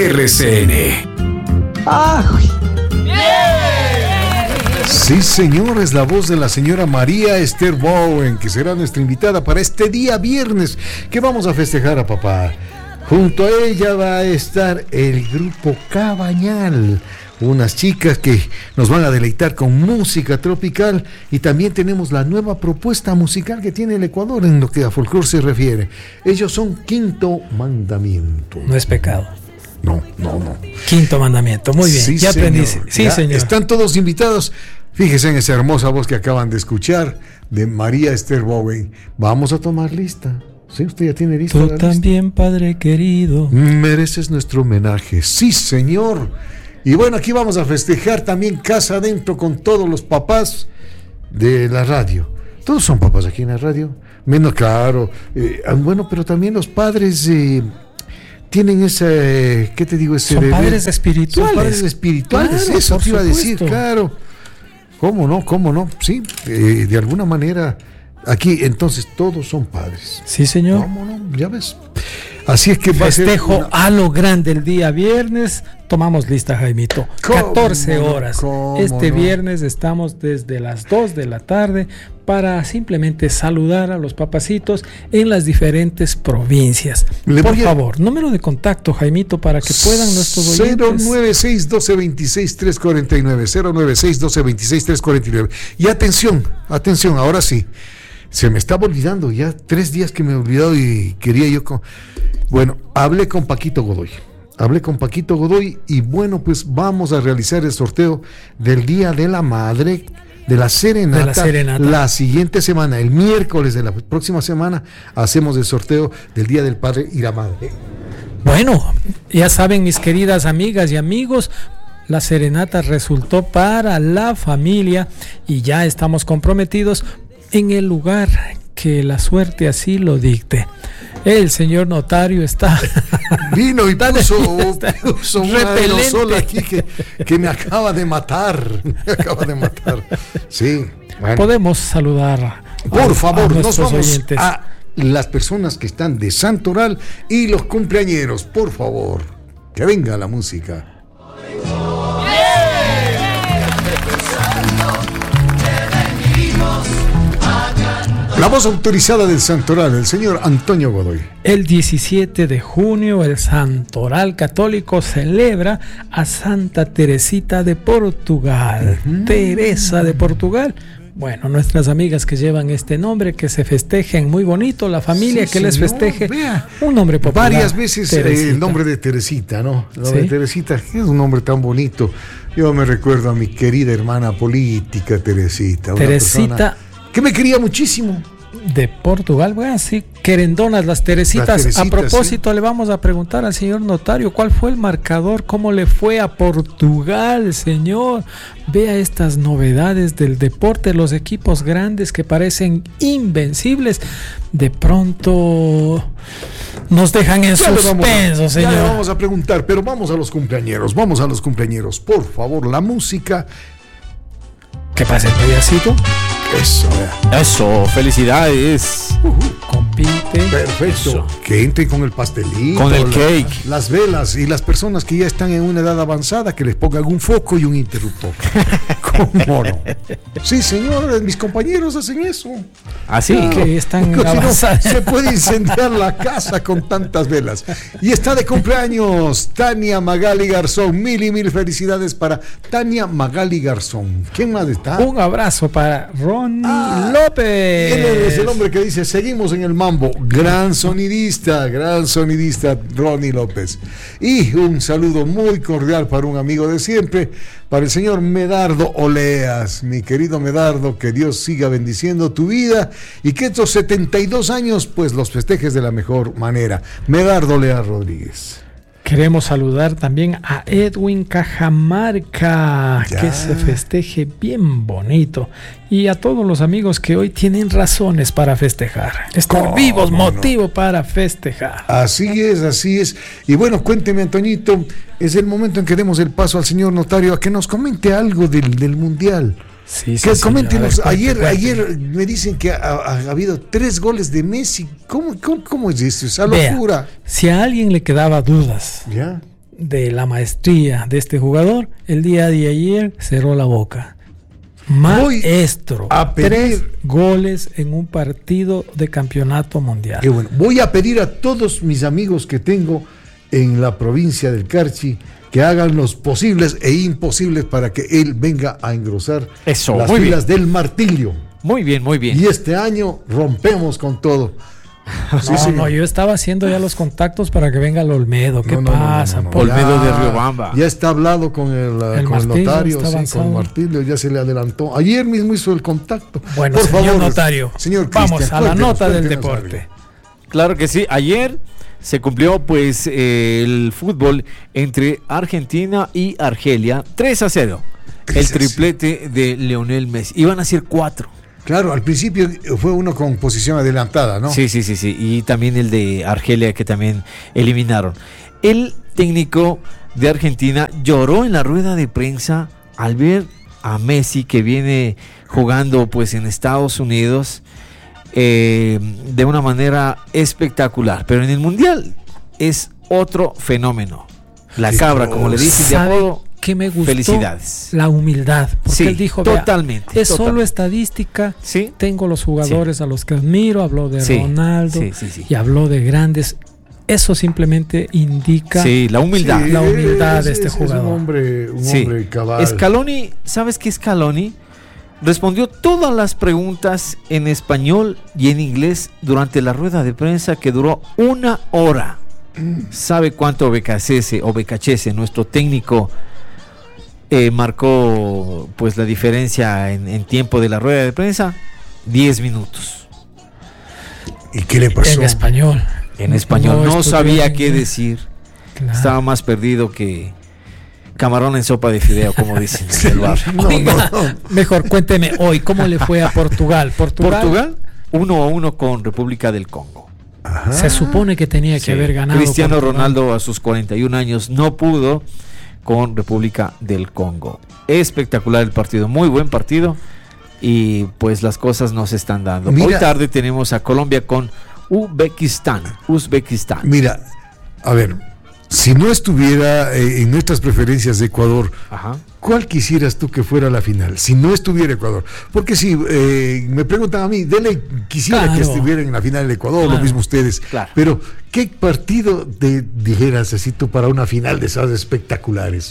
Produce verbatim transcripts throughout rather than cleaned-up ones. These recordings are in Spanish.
R C N. ¡Ay! Sí, señor, es la voz de la señora María Esther Bowen, que será nuestra invitada para este día viernes, que vamos a festejar a papá. Junto a ella va a estar el grupo Cabañal, unas chicas que nos van a deleitar con música tropical, y también tenemos la nueva propuesta musical que tiene el Ecuador en lo que a folclore se refiere. Ellos son Quinto Mandamiento. No es pecado. No, no, no. Quinto Mandamiento, muy bien, Sí, ya señor. aprendí. Sí, Ya señor. Están todos invitados. Fíjense en esa hermosa voz que acaban de escuchar de María Esther Bowen. Vamos a tomar lista. ¿Sí? ¿Usted ya tiene lista? Tú también, Padre querido. Mereces nuestro homenaje. Sí, señor. Y bueno, aquí vamos a festejar también casa adentro con todos los papás de la radio. Todos son papás aquí en la radio. Menos claro. Eh, bueno, pero también los padres... Eh, tienen ese, ¿qué te digo? Ese Son deber. padres espirituales. Son padres espirituales, Claro, eso por te iba a decir, supuesto. claro. ¿Cómo no? ¿Cómo no? Sí, eh, de alguna manera, aquí entonces todos son padres. Sí, señor. ¿Cómo no? Ya ves. Así es que va a ser Festejo una- a lo grande el día viernes. Tomamos lista, Jaimito. ¿Cómo catorce no? horas. ¿Cómo Este no? viernes estamos desde las dos de la tarde para simplemente saludar a los papacitos en las diferentes provincias. Le Por voy a- favor, número de contacto, Jaimito, para que puedan nuestros cero oyentes. nueve seis, uno dos dos seis, tres cuatro nueve cero nueve seis, uno dos dos seis, tres cuatro nueve. Y atención, atención, ahora sí. Se me estaba olvidando, ya tres días que me he olvidado y quería yo... Con... Bueno, hablé con Paquito Godoy. Hablé con Paquito Godoy y bueno, pues vamos a realizar el sorteo del Día de la Madre, de la serenata, De la serenata. la siguiente semana, el miércoles de la próxima semana, hacemos el sorteo del Día del Padre y la Madre. Bueno, ya saben, mis queridas amigas y amigos, la serenata resultó para la familia y ya estamos comprometidos en el lugar que la suerte así lo dicte. El señor notario está Vino y puso, está puso un repelente. aerosol aquí que, que me acaba de matar. Me acaba de matar. Sí. Bueno. Podemos saludar Por a, a favor, nos nuestros vamos oyentes. a las personas que están de Santoral y los cumpleañeros. Por favor, que venga la música. La voz autorizada del Santoral, el señor Antonio Godoy. El diecisiete de junio, el Santoral Católico celebra a Santa Teresita de Portugal. Uh-huh. Teresa de Portugal. Bueno, nuestras amigas que llevan este nombre, que se festejen muy bonito, la familia Sí, que les señor, festeje. Vea, un nombre popular. Varias veces eh, el nombre de Teresita, ¿no? El nombre ¿Sí? de Teresita es un nombre tan bonito. Yo me recuerdo a mi querida hermana política, Teresita. Una Teresita. Que me quería muchísimo. De Portugal, bueno, sí, querendonas las Teresitas. Las Teresitas, a propósito, sí. Le vamos a preguntar al señor notario cuál fue el marcador, cómo le fue a Portugal, señor. Vea estas novedades del deporte, los equipos grandes que parecen invencibles, de pronto nos dejan en Ya le vamos a- suspenso, señor. Ya le vamos a preguntar, pero vamos a los cumpleañeros, vamos a los cumpleañeros. Por favor, la música. ¿Qué pasa el payasito? Eso, vea. Eso, felicidades. Compite. Perfecto. Eso. Que entre con el pastelito, Con el la- cake. las velas, y las personas que ya están en una edad avanzada, que les pongan un foco y un interruptor. ¿Cómo no? Sí, señor, mis compañeros hacen eso. Así. Ah, que están Si no, avanzados. se puede incendiar la casa con tantas velas. Y está de cumpleaños Tania Magali Garzón. Mil y mil felicidades para Tania Magali Garzón. ¿Quién más está? Un abrazo para Ronnie Ah, López. Él es el hombre que dice, seguimos en el mambo. Gran sonidista, gran sonidista Ronnie López. Y un saludo muy cordial para un amigo de siempre, para el señor Medardo Oleas. Mi querido Medardo, que Dios siga bendiciendo tu vida y que estos setenta y dos años pues los festejes de la mejor manera. Medardo Oleas Rodríguez. Queremos saludar también a Edwin Cajamarca, Ya. que se festeje bien bonito. Y a todos los amigos que hoy tienen razones para festejar. Estar ¿Cómo vivos, no? motivo para festejar. Así es, así es. Y bueno, cuénteme, Antoñito, es el momento en que demos el paso al señor notario a que nos comente algo del, del Mundial. Sí, sí, Que sí, coméntenos, a ver, ayer, cuente, ayer cuente. me dicen que ha, ha habido tres goles de Messi. ¿Cómo, cómo, cómo es esto? Esa Vea, locura. si a alguien le quedaba dudas ¿Ya? de la maestría de este jugador, el día de ayer cerró la boca. Maestro, a pedir, tres goles en un partido de campeonato mundial. Qué bueno. Voy a pedir a todos mis amigos que tengo en la provincia del Carchi que hagan los posibles e imposibles para que él venga a engrosar Eso, las muy filas bien. del martillo. Muy bien, muy bien. Y este año rompemos con todo. Sí, no, sí. no, yo estaba haciendo ya los contactos para que venga el Olmedo. ¿Qué No, no, no, pasa? no, no, no. Por- Olmedo Ya- de Riobamba. Ya está hablado con el, El con el martillo notario, está sí, avanzado. con el martillo, ya se le adelantó. Ayer mismo hizo el contacto. Bueno, Por señor favor, notario, señor vamos Cristian, a la cuéntenos, nota del cuéntenos deporte. algo. Claro que sí. Ayer se cumplió pues eh, el fútbol entre Argentina y Argelia. tres a cero. El Sí, sí. triplete de Lionel Messi. Iban a ser cuatro. Claro, al principio fue uno con posición adelantada, ¿no? Sí, sí, sí, sí. Y también el de Argelia que también eliminaron. El técnico de Argentina lloró en la rueda de prensa al ver a Messi que viene jugando pues en Estados Unidos eh, de una manera espectacular. Pero en el Mundial es otro fenómeno. La Sí, cabra, como le dicen de ¿Sabe apodo. qué me gustó? Felicidades. La humildad. Porque Sí, él dijo, vea, totalmente. es solo totalmente. estadística. Sí. Tengo los jugadores a los que admiro. Habló de Sí, Ronaldo sí, sí, sí. y habló de grandes. Eso simplemente indica Sí, la humildad. Sí, la humildad es- de este es- jugador. Es un hombre, un Sí. hombre cabal. Scaloni, ¿sabes qué? Scaloni respondió todas las preguntas en español y en inglés durante la rueda de prensa que duró una hora. ¿Sabe cuánto Becachese o Becachese, nuestro técnico, eh, marcó pues la diferencia en, en tiempo de la rueda de prensa? diez minutos. ¿Y qué le pasó? en español. En español no, estudió sabía en qué inglés. decir. Claro. Estaba más perdido que camarón en sopa de fideo, como dicen en el barrio. No, Oiga, no. mejor cuénteme hoy cómo le fue a Portugal. Portugal, Portugal, uno a uno con República del Congo. Ajá. se supone que tenía que Sí. haber ganado. Cristiano Portugal. Ronaldo a sus cuarenta y un años no pudo con República del Congo. Espectacular el partido, muy buen partido y pues las cosas no se están dando. Mira. Hoy tarde tenemos a Colombia con Uzbekistán. Uzbekistán. Mira, a ver, si no estuviera eh, en nuestras preferencias de Ecuador, Ajá. ¿cuál quisieras tú que fuera la final? Si no estuviera Ecuador. Porque si eh, me preguntan a mí, Dele, quisiera Claro. que estuviera en la final el Ecuador, Claro. lo mismo ustedes. Claro. Pero, ¿qué partido te dijeras así tú para una final de esas espectaculares?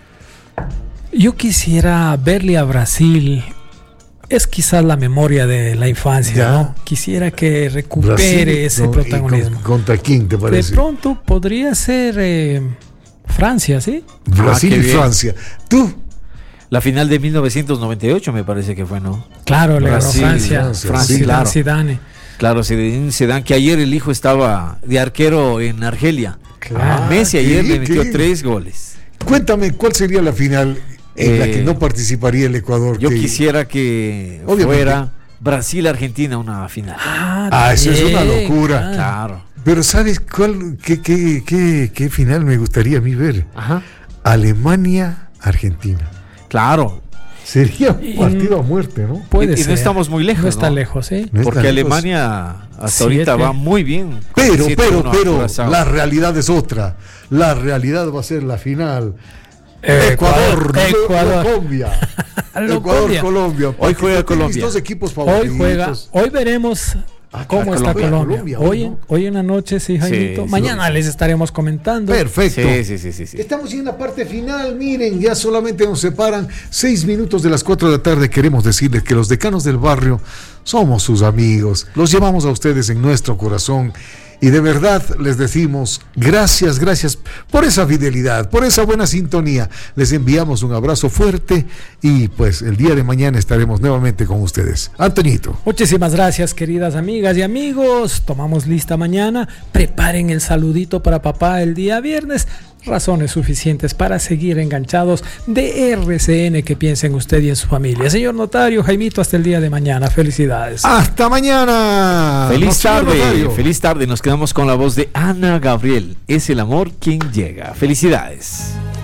Yo quisiera verle a Brasil. Es quizás la memoria de la infancia, Ya. ¿no? Quisiera que recupere Brasil, ese ¿no? ¿Y protagonismo. con- ¿Contra quién te De parece? pronto podría ser eh, Francia, ¿sí? Brasil Ah, qué y bien. Francia. Tú, La final de mil novecientos noventa y ocho me parece que fue, ¿no? Claro, le ganó Brasil, Francia. Francia, Francia, sí. claro. Zidane. Claro, Zinedine Zidane, que ayer el hijo estaba de arquero en Argelia. Claro. Messi ayer ¿Qué? le metió ¿Qué? tres goles. cuéntame, ¿cuál sería la final en la Eh, que no participaría el Ecuador? Yo que- quisiera que Obviamente. fuera Brasil-Argentina una final. Ah, eso es una bien, locura. claro. Claro. Pero ¿sabes cuál, qué, qué, qué, qué final me gustaría a mí ver? Ajá. Alemania-Argentina. Claro. Sería un Y- partido a muerte, ¿no? Puede Y- y no ser. estamos muy lejos, No está ¿no? lejos, ¿sí? No está Porque lejos. Alemania hasta Siete. ahorita va muy bien. Pero, siete pero, uno a pero, Curazao. la realidad es otra. La realidad va a ser la final. Ecuador, Ecuador, Ecuador. Colombia. Lo Ecuador, Colombia. Colombia. Hoy porque juega yo tengo mis Colombia. dos equipos Hoy favoritos. juega, hoy veremos Ah, cómo claro, está Colombia, Colombia. Colombia, Hoy, hoy, en, ¿no? hoy en la noche, sí, Jaimito. sí. Mañana les estaremos comentando. Perfecto. Sí, sí, sí, sí, sí. Estamos ya en la parte final, miren, ya solamente nos separan seis minutos de las cuatro de la tarde. Queremos decirles que los decanos del barrio somos sus amigos, los llevamos a ustedes en nuestro corazón y de verdad les decimos gracias, gracias por esa fidelidad, por esa buena sintonía. Les enviamos un abrazo fuerte y pues el día de mañana estaremos nuevamente con ustedes. Antoñito. Muchísimas gracias, queridas amigas y amigos. Tomamos lista mañana. Preparen el saludito para papá el día viernes. Razones suficientes para seguir enganchados de R C N, que piensen usted y en su familia. Señor notario, Jaimito, hasta el día de mañana. Felicidades. Hasta mañana. Feliz Nos vemos, tarde, notario. feliz tarde. Nos quedamos con la voz de Ana Gabriel. Es el amor quien llega. Felicidades.